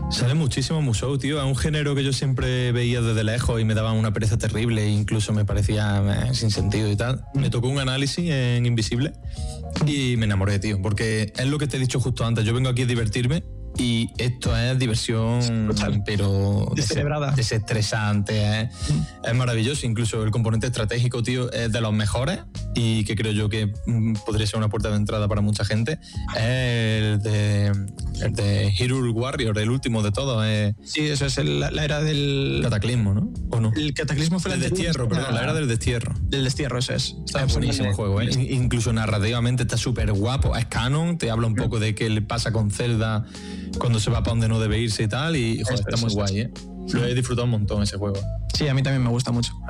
Sale muchísimo Musou, tío. Es un género que yo siempre veía desde lejos y me daba una pereza terrible e incluso me parecía sin sentido y tal. Me tocó un análisis en Invisible y me enamoré, tío, porque es lo que te he dicho justo antes. Yo vengo aquí a divertirme y esto es diversión, total, pero desestresante, es maravilloso. Incluso el componente estratégico, tío, es de los mejores y que creo yo que podría ser una puerta de entrada para mucha gente. Es el de Hyrule Warrior, el último de todos. Sí, eso es la era del Cataclismo, ¿no? ¿O no? El Cataclismo fue el destierro, perdón, la era del destierro. Del destierro, eso es. Está buenísimo el juego, incluso narrativamente está súper guapo, es canon, te habla un poco de qué le pasa con Zelda cuando se va para donde no debe irse y tal, y joder, está muy guay, Lo he disfrutado un montón ese juego. Sí, a mí también me gusta mucho.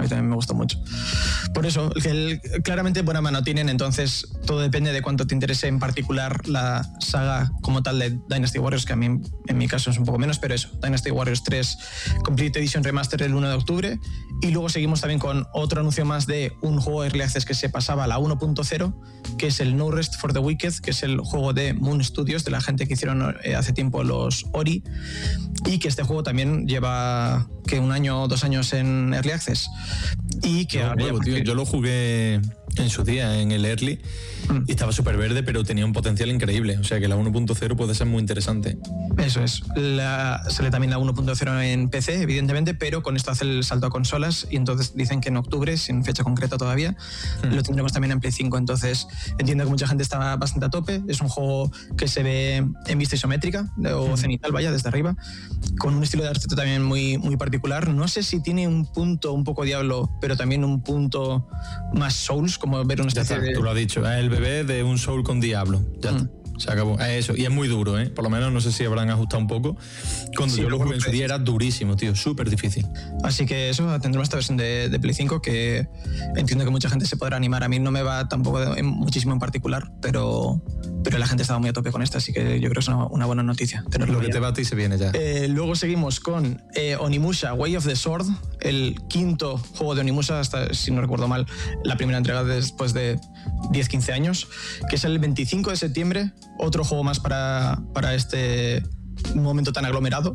Por eso, claramente buena mano tienen, entonces todo depende de cuánto te interese en particular la saga como tal de Dynasty Warriors, que a mí en mi caso es un poco menos, pero eso, Dynasty Warriors 3 Complete Edition Remaster el 1 de octubre, y luego seguimos también con otro anuncio más de un juego Early Access que se pasaba a la 1.0, que es el No Rest for the Wicked, que es el juego de Moon Studios, de la gente que hicieron hace tiempo los Ori, y que este juego también lleva que 1 año o 2 años en Early Access. Y que tío, yo lo jugué en su día en el Early y estaba súper verde, pero tenía un potencial increíble. O sea que la 1.0 puede ser muy interesante. Eso es. Sale también la 1.0 en PC, evidentemente, pero con esto hace el salto a consolas y entonces dicen que en octubre, sin fecha concreta todavía, lo tendremos también en Play 5. Entonces entiendo que mucha gente está bastante a tope. Es un juego que se ve en vista isométrica o cenital, vaya, desde arriba, con un estilo de arte también muy, muy particular. No sé si tiene un punto un poco Diablo, pero también un punto más Souls, como ver una especie de... Tú lo has dicho, es el bebé de un Soul con Diablo. Ya está. Se acabó. Es eso. Y es muy duro, Por lo menos no sé si habrán ajustado un poco. Cuando yo lo jugué en su día era durísimo, tío. Súper difícil. Así que eso, tendremos esta versión de Play 5 que entiendo que mucha gente se podrá animar. A mí no me va tampoco muchísimo en particular, pero la gente estaba muy a tope con esta, así que yo creo que es una buena noticia. Lo que te va a ti se viene ya. Luego seguimos con Onimusha Way of the Sword, el quinto juego de Onimusha, hasta, si no recuerdo mal, la primera entrega después de 10-15 años, que es el 25 de septiembre. Otro juego más para este momento tan aglomerado,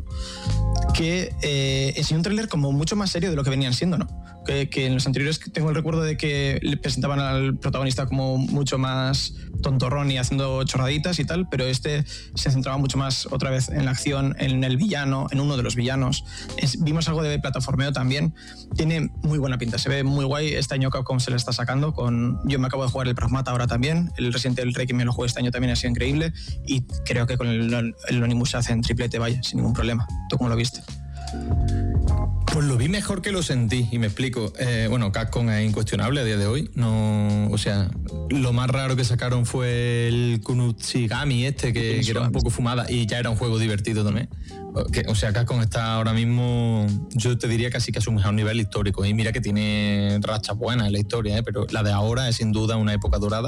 que enseñó un tráiler como mucho más serio de lo que venían siendo, ¿no? Que en los anteriores tengo el recuerdo de que le presentaban al protagonista como mucho más tontorrón y haciendo chorraditas y tal, pero este se centraba mucho más otra vez en la acción, en el villano, en uno de los villanos. Vimos algo de plataformeo también. Tiene muy buena pinta, se ve muy guay. Este año Capcom se le está sacando yo me acabo de jugar el Pragmata ahora también, el Resident Evil Requiem me lo jugué este año también, ha sido increíble, y creo que con el Onimusha hacen triplete, vaya, sin ningún problema. ¿Tú cómo lo viste? Pues lo vi mejor que lo sentí, y me explico. Bueno, Capcom es incuestionable a día de hoy. No, o sea, lo más raro que sacaron fue el Kunutsigami que era un poco fumada y ya era un juego divertido también. O sea, Capcom está ahora mismo, yo te diría casi que a su mejor nivel histórico. Y mira que tiene rachas buenas en la historia, pero la de ahora es sin duda una época dorada.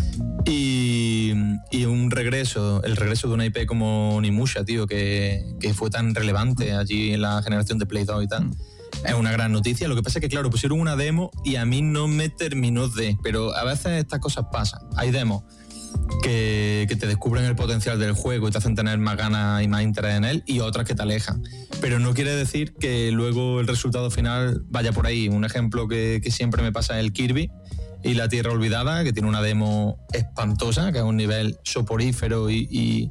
Y el regreso de una IP como Onimusha, tío, que fue tan relevante allí en la generación de Play 2 y tal, es una gran noticia. Lo que pasa es que, claro, pusieron una demo y a mí no me terminó pero a veces estas cosas pasan. Hay demos que te descubren el potencial del juego y te hacen tener más ganas y más interés en él, y otras que te alejan. Pero no quiere decir que luego el resultado final vaya por ahí. Un ejemplo que siempre me pasa es el Kirby y la Tierra Olvidada, que tiene una demo espantosa, que es un nivel soporífero y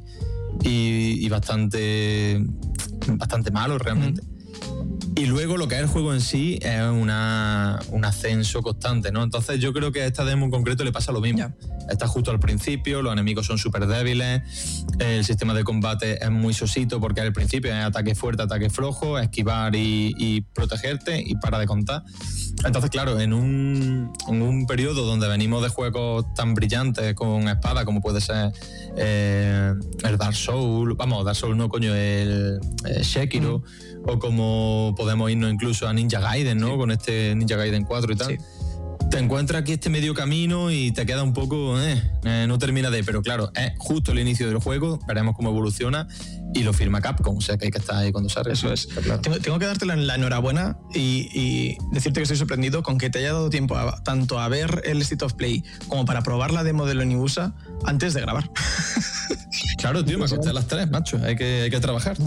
bastante malo realmente. Y luego lo que es el juego en sí es un ascenso constante, ¿no? Entonces yo creo que a esta demo en concreto le pasa lo mismo. Está justo al principio, los enemigos son súper débiles, el sistema de combate es muy sosito porque al principio es ataque fuerte, ataque flojo, esquivar y protegerte y para de contar. Entonces, claro, en un periodo donde venimos de juegos tan brillantes con espada como puede ser el Dark Souls, el Sekiro, o como podemos irnos incluso a Ninja Gaiden, ¿no? Con este Ninja Gaiden 4 y tal. Sí. Te encuentras aquí este medio camino y te queda un poco, no termina pero claro, es justo el inicio del juego, veremos cómo evoluciona y lo firma Capcom, o sea que hay que estar ahí cuando sale. Eso es. Claro. Tengo que darte la enhorabuena y decirte que estoy sorprendido con que te haya dado tiempo tanto a ver el State of Play como para probar la demo del Onimusha antes de grabar. Claro, tío, me acosté a las 3, macho, hay que trabajar.